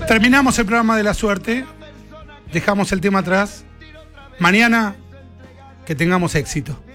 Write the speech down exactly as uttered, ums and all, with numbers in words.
Terminamos el programa de la suerte. Dejamos el tema atrás. Mañana, que tengamos éxito.